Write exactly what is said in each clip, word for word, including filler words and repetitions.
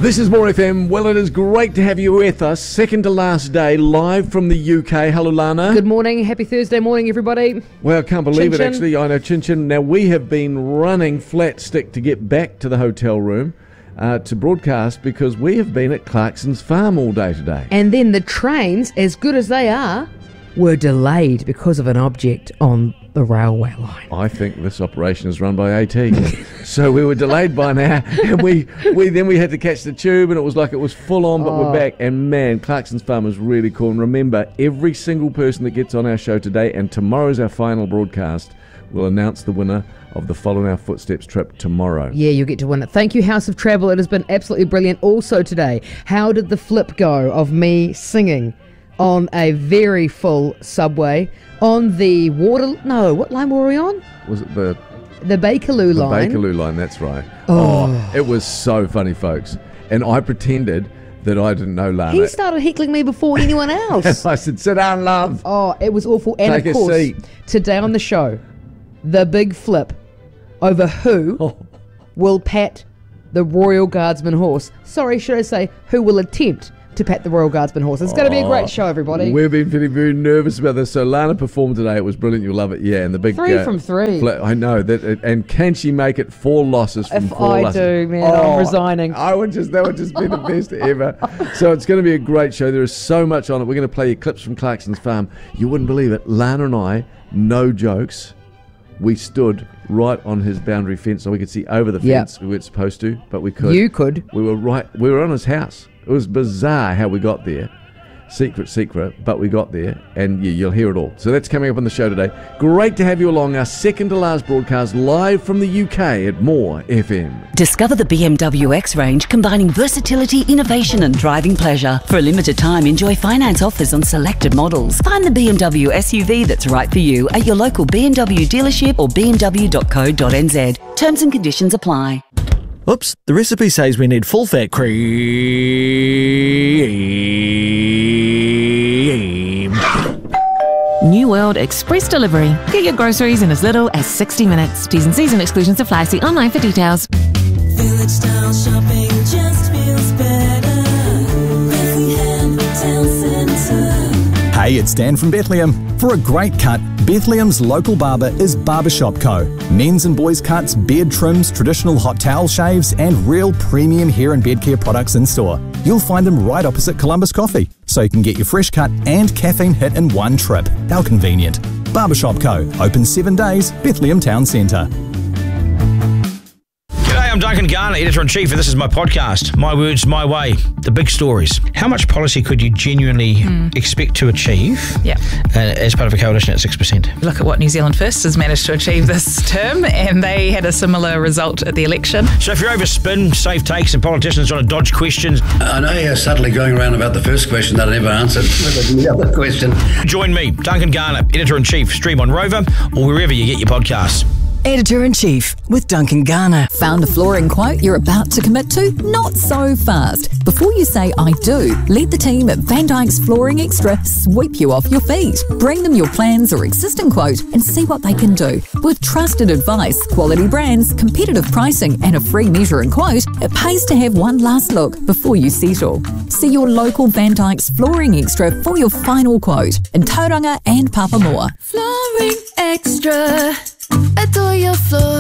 This is More F M. Well, it is great to have you with us. Second to last day, live from the U K. Hello, Lana. Good morning. Happy Thursday morning, everybody. Well, I can't believe Chin it, chin. actually. I know, Chin Chin. Now, we have been running flat stick to get back to the hotel room uh, to broadcast because we have been at Clarkson's farm all day today. And then the trains, as good as they are, were delayed because of an object on the railway line. I think this operation is run by AT. So we were delayed by an hour, and we, we then we had to catch the tube, and it was like it was full on, but Oh. we're back. And man, Clarkson's farm is really cool. And remember, every single person that gets on our show today, and tomorrow's our final broadcast, will announce the winner of the Follow in Our Footsteps trip tomorrow. Yeah, you'll get to win it. Thank you, House of Travel. It has been absolutely brilliant. Also today, how did the flip go of me singing on a very full subway on the water... No, what line were we on? Was it the... The Bakerloo The line. Bakerloo line, that's right. Oh. Oh, it was so funny, folks. And I pretended that I didn't know Lana. He started heckling me before anyone else. I said, sit down, love. Oh, it was awful. And Take a of course, seat. today on the show, the big flip over who Oh. will pat the Royal Guardsman horse. Sorry, should I say, who will attempt to pat the Royal Guardsman horse. It's going to be a great show, everybody. We've been feeling very nervous about this. So Lana performed today. It was brilliant. You'll love it. Yeah, and the big Three uh, from three. fla- I know that. It, and can she make it four losses from If four I losses? do, man, I'm resigning. I would just that would just be the best ever. So it's going to be a great show. There is so much on it. We're going to play you clips from Clarkson's farm. You wouldn't believe it. Lana and I, no jokes, we stood right on his boundary fence so we could see over the Yep. fence. We weren't supposed to, but we could. You could. We were right. We were on his house. It was bizarre how we got there. Secret, secret, but we got there, and yeah, you'll hear it all. So that's coming up on the show today. Great to have you along. Our second to last broadcast live from the U K at More F M. Discover the B M W X range combining versatility, innovation and driving pleasure. For a limited time, enjoy finance offers on selected models. Find the B M W S U V that's right for you at your local B M W dealership or b m w dot co dot n z. Terms and conditions apply. Oops, the recipe says we need full fat cream. New World Express Delivery. Get your groceries in as little as sixty minutes. T's and C's and exclusions apply. See online for details. Village style shopping just feels better. Bethlehem Town Centre. Hey, it's Dan from Bethlehem. For a great cut, Bethlehem's local barber is Barbershop Co. Men's and boys' cuts, beard trims, traditional hot towel shaves, and real premium hair and beard care products in store. You'll find them right opposite Columbus Coffee, so you can get your fresh cut and caffeine hit in one trip. How convenient. Barbershop Co. Open seven days, Bethlehem Town Centre. G'day, I'm Duncan Garner, Editor-in-Chief, and this is my podcast, My Words, My Way, the big stories. How much policy could you genuinely mm. expect to achieve yeah. uh, as part of a coalition at six percent? Look at what New Zealand First has managed to achieve this term, and they had a similar result at the election. So if you're over spin, safe takes, and politicians trying to dodge questions... I know you're subtly going around about the first question that I never answered. The other question. Join me, Duncan Garner, Editor-in-Chief, stream on Rover, or wherever you get your podcasts. Editor-in-Chief with Duncan Garner. Found a flooring quote you're about to commit to? Not so fast. Before you say I do, let the team at Van Dyke's Flooring Extra sweep you off your feet. Bring them your plans or existing quote and see what they can do. With trusted advice, quality brands, competitive pricing and a free measure and quote, it pays to have one last look before you settle. See your local Van Dyke's Flooring Extra for your final quote in Tauranga and Papamoa. Flooring Extra. Adore your floor.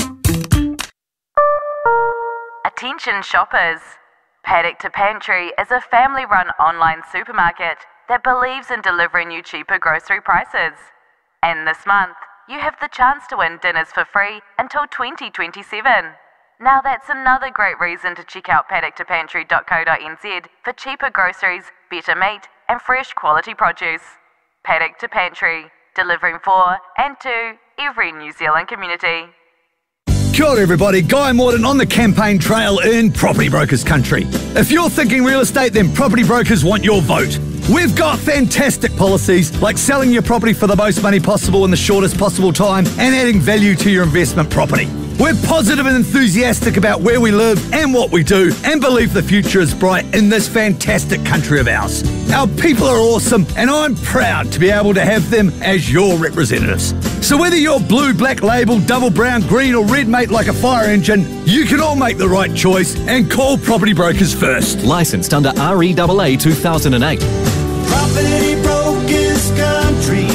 Attention shoppers. Paddock to Pantry is a family-run online supermarket that believes in delivering you cheaper grocery prices. And this month, you have the chance to win dinners for free until twenty twenty-seven. Now that's another great reason to check out paddock to pantry dot co dot n z for cheaper groceries, better meat and fresh quality produce. Paddock to Pantry, delivering for and to every New Zealand community. Kia ora everybody, Guy Morton on the campaign trail in Property Brokers Country. If you're thinking real estate, then Property Brokers want your vote. We've got fantastic policies like selling your property for the most money possible in the shortest possible time and adding value to your investment property. We're positive and enthusiastic about where we live and what we do, and believe the future is bright in this fantastic country of ours. Our people are awesome, and I'm proud to be able to have them as your representatives. So whether you're blue, black label, double brown, green or red mate like a fire engine, you can all make the right choice and call Property Brokers first. Licensed under R E A A two thousand eight. Property Brokers Country.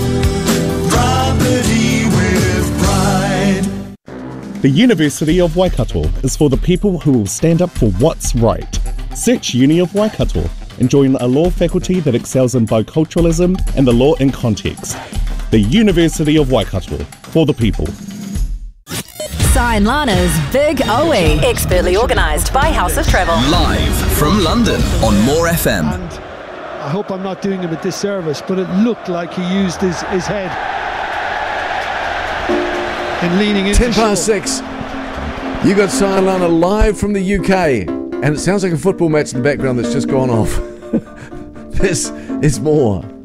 Property with pride. The University of Waikato is for the people who will stand up for what's right. Search Uni of Waikato and join a law faculty that excels in biculturalism and the law in context. The University of Waikato, for the people. Cy and Lana's Big O E. Expertly organised by House of Travel. Live from London on More F M. And I hope I'm not doing him a disservice, but it looked like he used his, his head in leaning into Ten past six. You got Cy and Lana live from the U K, and it sounds like a football match in the background that's just gone off. This is more.